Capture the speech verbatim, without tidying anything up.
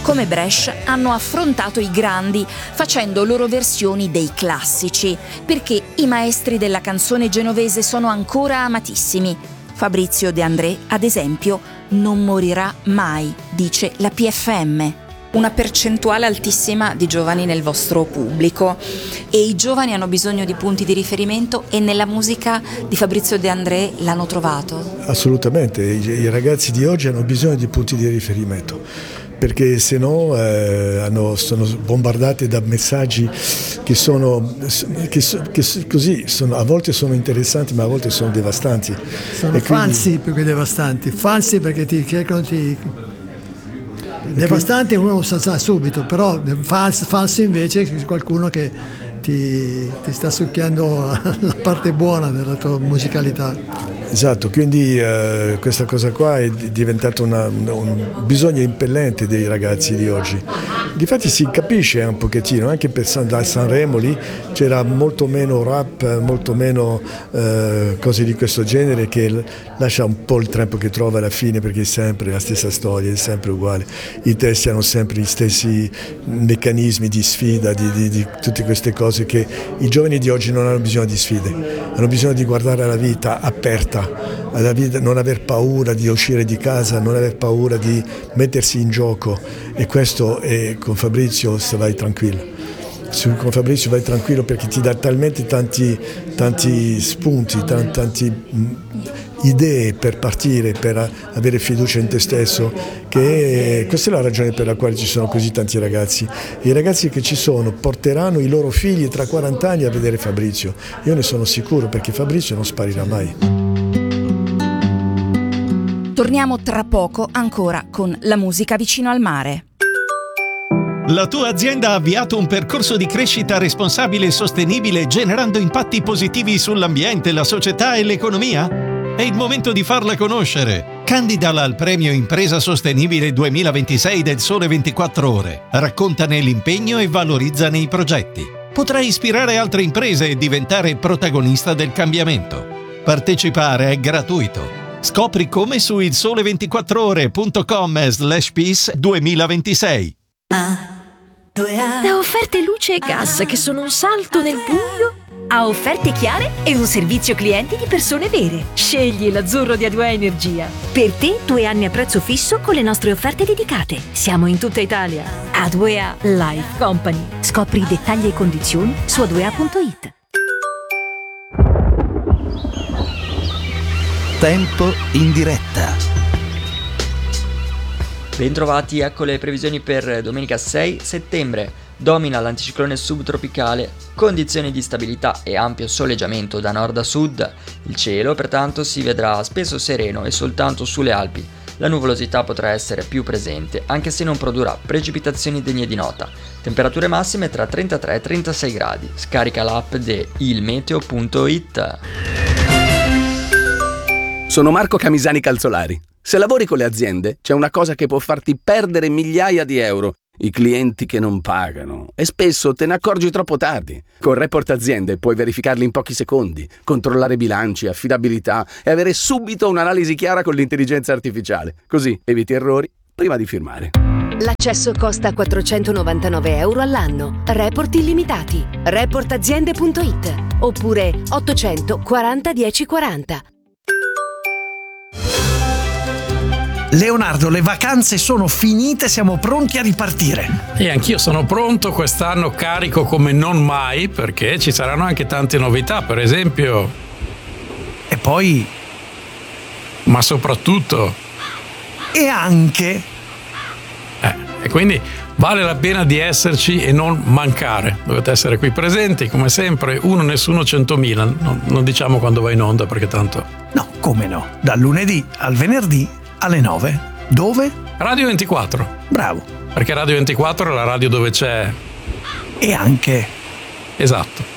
come Bresch, hanno affrontato i grandi, facendo loro versioni dei classici, perché i maestri della canzone genovese sono ancora amatissimi. Fabrizio De André, ad esempio, non morirà mai, dice la P F M. Una percentuale altissima di giovani nel vostro pubblico, e i giovani hanno bisogno di punti di riferimento, e nella musica di Fabrizio De André l'hanno trovato? Assolutamente, i, i ragazzi di oggi hanno bisogno di punti di riferimento, perché se no eh, hanno, sono bombardate da messaggi che sono che, che così sono, a volte sono interessanti, ma a volte sono devastanti. Sono e falsi quindi... più che devastanti, falsi perché ti cercano di... Devastante uno lo sa subito, però falso, falso invece è qualcuno che ti, ti sta succhiando la parte buona della tua musicalità. Esatto, quindi eh, questa cosa qua è diventata una, un bisogno impellente dei ragazzi di oggi. Difatti si capisce un pochettino, anche per San, da Sanremo lì c'era molto meno rap, molto meno eh, cose di questo genere, che lascia un po' il tempo che trova alla fine, perché è sempre la stessa storia, è sempre uguale. I testi hanno sempre gli stessi meccanismi di sfida, di, di, di tutte queste cose che i giovani di oggi non hanno bisogno di sfide, hanno bisogno di guardare alla vita aperta, alla vita, non aver paura di uscire di casa, non aver paura di mettersi in gioco, e questo è, con Fabrizio se vai tranquillo. Con Fabrizio vai tranquillo perché ti dà talmente tanti, tanti spunti, tanti, tanti idee per partire, per avere fiducia in te stesso, che questa è la ragione per la quale ci sono così tanti ragazzi. I ragazzi che ci sono porteranno i loro figli tra quaranta anni a vedere Fabrizio, io ne sono sicuro, perché Fabrizio non sparirà mai. Torniamo tra poco ancora con la musica vicino al mare. La tua azienda ha avviato un percorso di crescita responsabile e sostenibile, generando impatti positivi sull'ambiente, la società e l'economia? È il momento di farla conoscere. Candidala al premio Impresa Sostenibile duemilaventisei del Sole ventiquattro Ore. Raccontane l'impegno e valorizzane i progetti. Potrai ispirare altre imprese e diventare protagonista del cambiamento. Partecipare è gratuito. Scopri come su il sole ventiquattro ore punto com slash peace duemilaventisei. Da offerte luce e gas che sono un salto nel buio a offerte chiare e un servizio clienti di persone vere. Scegli l'azzurro di A due A Energia. Per te due anni a prezzo fisso con le nostre offerte dedicate. Siamo in tutta Italia. A due A Life Company. Scopri i dettagli e condizioni su a due a punto it. Tempo in diretta. Bentrovati, ecco le previsioni per domenica sei settembre. Domina l'anticiclone subtropicale, condizioni di stabilità e ampio soleggiamento da nord a sud. Il cielo pertanto si vedrà spesso sereno e soltanto sulle Alpi. La nuvolosità potrà essere più presente, anche se non produrrà precipitazioni degne di nota. Temperature massime tra trentatré e trentasei gradi. Scarica l'app di il meteo punto it. Sono Marco Camisani Calzolari. Se lavori con le aziende, c'è una cosa che può farti perdere migliaia di euro: i clienti che non pagano. E spesso te ne accorgi troppo tardi. Con Report Aziende puoi verificarli in pochi secondi, controllare bilanci, affidabilità e avere subito un'analisi chiara con l'intelligenza artificiale. Così eviti errori prima di firmare. L'accesso costa quattrocentonovantanove euro all'anno. Report illimitati. report aziende punto it oppure ottocento quaranta dieci quaranta. Leonardo, le vacanze sono finite, siamo pronti a ripartire. E anch'io sono pronto, quest'anno carico come non mai, perché ci saranno anche tante novità, per esempio. E poi? Ma soprattutto. E anche. Eh, e quindi vale la pena di esserci e non mancare. Dovete essere qui presenti, come sempre, uno nessuno centomila. Non, non diciamo quando va in onda, perché tanto. No, come no? Dal lunedì al venerdì alle nove. Dove? Radio ventiquattro. Bravo. Perché Radio ventiquattro è la radio dove c'è. E anche. Esatto.